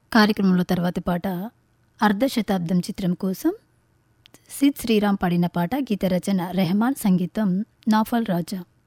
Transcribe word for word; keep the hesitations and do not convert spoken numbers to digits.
కార్యక్రమంలో తర్వాతి పాట అర్ధశతాబ్దం చిత్రం కోసం సిద్ శ్రీరామ్ పాడిన పాట. గీత రచన రెహమాన్, సంగీతం నౌఫల్ రాజా.